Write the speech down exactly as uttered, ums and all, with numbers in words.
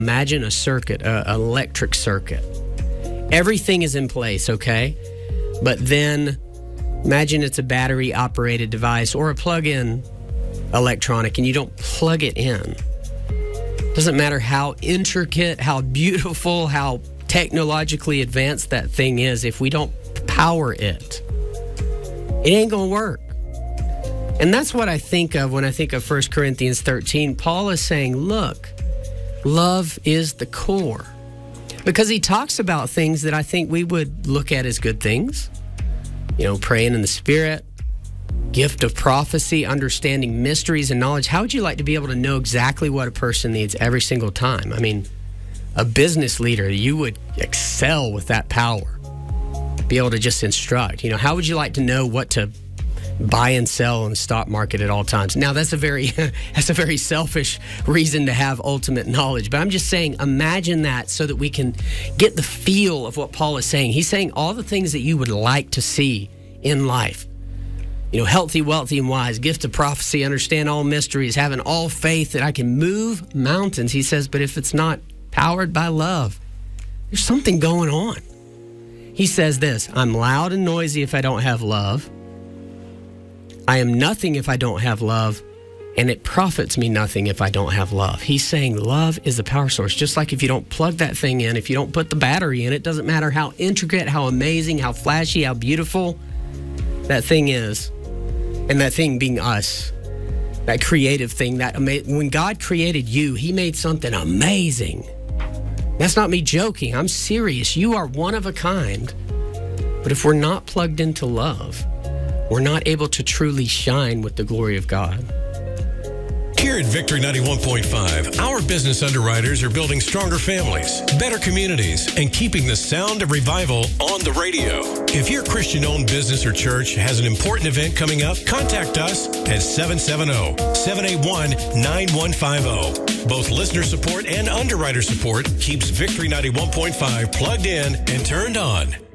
Imagine a circuit, a, an electric circuit. Everything is in place, okay? But then imagine it's a battery-operated device or a plug-in electronic, and you don't plug it in. Doesn't matter how intricate, how beautiful, how technologically advanced that thing is. If we don't power it, it ain't going to work. And that's what I think of when I think of First Corinthians thirteen. Paul is saying, look, love is the core. Because he talks about things that I think we would look at as good things. You know, praying in the Spirit, gift of prophecy, understanding mysteries and knowledge. How would you like to be able to know exactly what a person needs every single time? I mean, a business leader, you would excel with that power. Be able to just instruct. You know, how would you like to know what to buy and sell in the stock market at all times? Now, that's a very that's a very selfish reason to have ultimate knowledge. But I'm just saying, imagine that so that we can get the feel of what Paul is saying. He's saying all the things that you would like to see in life. You know, healthy, wealthy, and wise, gift of prophecy, understand all mysteries, having all faith that I can move mountains. He says, but if it's not powered by love, there's something going on. He says this, I'm loud and noisy if I don't have love. I am nothing if I don't have love, and it profits me nothing if I don't have love. He's saying love is the power source. Just like if you don't plug that thing in, if you don't put the battery in, it doesn't matter how intricate, how amazing, how flashy, how beautiful that thing is. And that thing being us, that creative thing, that ama- when God created you, he made something amazing. That's not me joking. I'm serious. You are one of a kind. But if we're not plugged into love, we're not able to truly shine with the glory of God. Here at Victory ninety-one point five, our business underwriters are building stronger families, better communities, and keeping the sound of revival on the radio. If your Christian-owned business or church has an important event coming up, contact us at seven seven zero, seven eight one, nine one five zero. Both listener support and underwriter support keeps Victory ninety-one point five plugged in and turned on.